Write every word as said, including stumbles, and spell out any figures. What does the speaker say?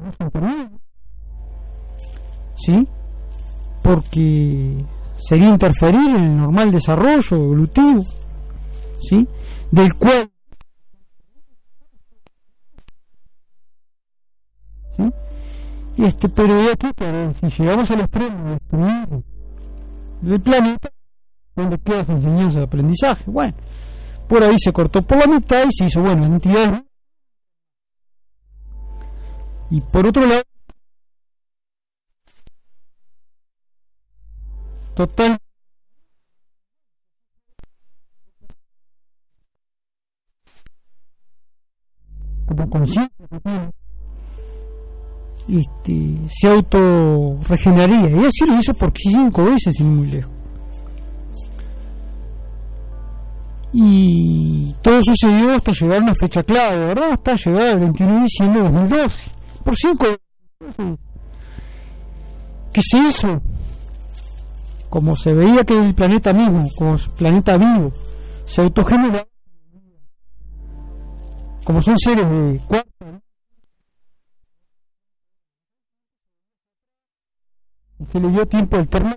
¿sí? Porque sería interferir en el normal desarrollo evolutivo, ¿sí? Del cual, ¿sí? Este, pero de aquí, pero si llegamos al extremo de destruir el planeta, ¿dónde queda esa enseñanza de aprendizaje? Bueno, por ahí se cortó por la mitad y se hizo, bueno, entidades. Y por otro lado, total, como conciencia que tiene, este, se auto regeneraría, y así lo hizo por cinco veces y muy lejos. Y todo sucedió hasta llegar a una fecha clave, ¿verdad? Hasta llegar al veintiuno de diciembre de dos mil doce, por cinco veces. ¿Qué se hizo? Como se veía que el planeta mismo, como planeta vivo, se autogenera, como son seres de cuarta, se le dio tiempo alterno